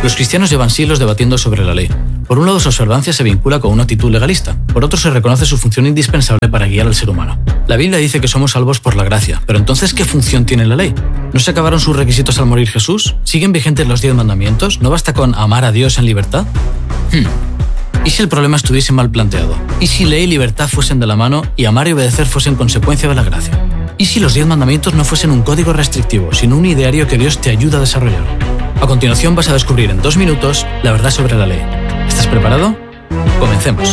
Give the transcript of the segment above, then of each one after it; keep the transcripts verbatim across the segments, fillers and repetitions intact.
Los cristianos llevan siglos debatiendo sobre la ley. Por un lado, su observancia se vincula con una actitud legalista. Por otro, se reconoce su función indispensable para guiar al ser humano. La Biblia dice que somos salvos por la gracia, pero entonces, ¿qué función tiene la ley? ¿No se acabaron sus requisitos al morir Jesús? ¿Siguen vigentes los diez mandamientos? ¿No basta con amar a Dios en libertad? Hmm. ¿Y si el problema estuviese mal planteado? ¿Y si ley y libertad fuesen de la mano y amar y obedecer fuesen consecuencia de la gracia? ¿Y si los diez mandamientos no fuesen un código restrictivo, sino un ideario que Dios te ayuda a desarrollar? A continuación vas a descubrir en dos minutos la verdad sobre la ley. ¿Estás preparado? Comencemos.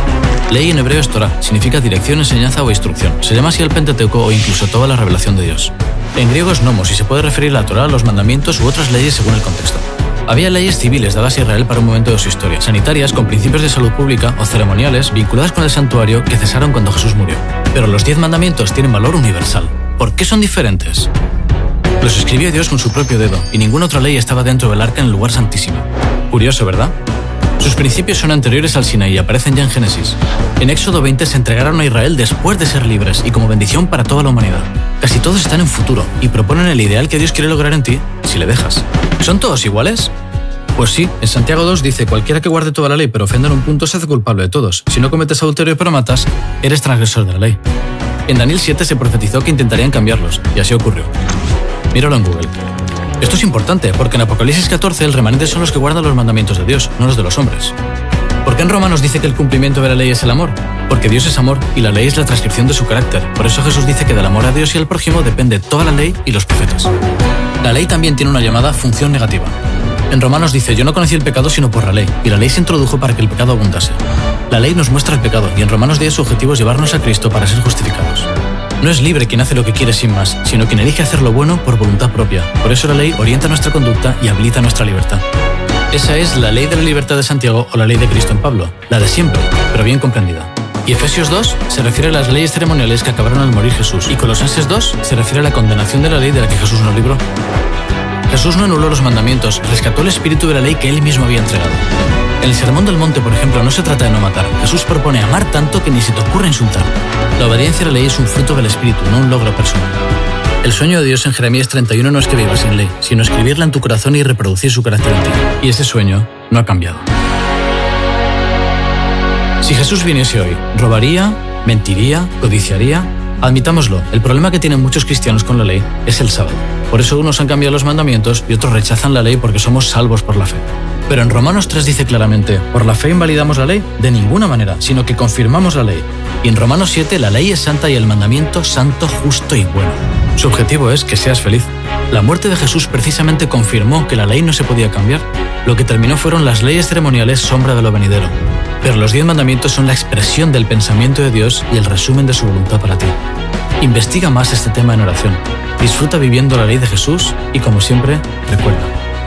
Ley en hebreo es Torah, significa dirección, enseñanza o instrucción. Se llama así el Pentateuco o incluso toda la revelación de Dios. En griego es nomos y se puede referir a la Torah, los mandamientos u otras leyes según el contexto. Había leyes civiles dadas a Israel para un momento de su historia, sanitarias con principios de salud pública o ceremoniales vinculadas con el santuario que cesaron cuando Jesús murió. Pero los diez mandamientos tienen valor universal. ¿Por qué son diferentes? Los escribió Dios con su propio dedo y ninguna otra ley estaba dentro del arca en el lugar santísimo. Curioso, ¿verdad? Sus principios son anteriores al Sinaí y aparecen ya en Génesis. En Éxodo veinte se entregaron a Israel después de ser libres y como bendición para toda la humanidad. Casi todos están en futuro y proponen el ideal que Dios quiere lograr en ti si le dejas. ¿Son todos iguales? Pues sí, en Santiago dos dice: cualquiera que guarde toda la ley pero ofenda en un punto se hace culpable de todos. Si no cometes adulterio pero matas, eres transgresor de la ley. En Daniel siete se profetizó que intentarían cambiarlos y así ocurrió. Míralo en Google. Esto es importante porque en Apocalipsis catorce el remanente son los que guardan los mandamientos de Dios, no los de los hombres. ¿Por qué en Romanos dice que el cumplimiento de la ley es el amor? Porque Dios es amor y la ley es la transcripción de su carácter. Por eso Jesús dice que del amor a Dios y al prójimo depende toda la ley y los profetas. La ley también tiene una llamada función negativa. En Romanos dice: yo no conocí el pecado sino por la ley, y la ley se introdujo para que el pecado abundase. La ley nos muestra el pecado y en Romanos diez su objetivo es llevarnos a Cristo para ser justificados. No es libre quien hace lo que quiere sin más, sino quien elige hacer lo bueno por voluntad propia. Por eso la ley orienta nuestra conducta y habilita nuestra libertad. Esa es la ley de la libertad de Santiago o la ley de Cristo en Pablo, la de siempre, pero bien comprendida. Y Efesios dos se refiere a las leyes ceremoniales que acabaron al morir Jesús, y Colosenses dos se refiere a la condenación de la ley de la que Jesús nos libró. Jesús no anuló los mandamientos, rescató el espíritu de la ley que él mismo había entregado. En el Sermón del Monte, por ejemplo, no se trata de no matar. Jesús propone amar tanto que ni se te ocurra insultar. La obediencia a la ley es un fruto del espíritu, no un logro personal. El sueño de Dios en Jeremías treinta y uno no es que vivas sin ley, sino escribirla en tu corazón y reproducir su carácter en ti. Y ese sueño no ha cambiado. Si Jesús viniese hoy, ¿robaría? ¿Mentiría? ¿Codiciaría? Admitámoslo, el problema que tienen muchos cristianos con la ley es el sábado. Por eso unos han cambiado los mandamientos y otros rechazan la ley porque somos salvos por la fe. Pero en Romanos tres dice claramente: ¿por la fe invalidamos la ley? De ninguna manera, sino que confirmamos la ley. Y en Romanos siete la ley es santa y el mandamiento santo, justo y bueno. Su objetivo es que seas feliz. La muerte de Jesús precisamente confirmó que la ley no se podía cambiar. Lo que terminó fueron las leyes ceremoniales, sombra de lo venidero. Pero los diez mandamientos son la expresión del pensamiento de Dios y el resumen de su voluntad para ti. Investiga más este tema en oración. Disfruta viviendo la ley de Jesús y, como siempre, recuerda: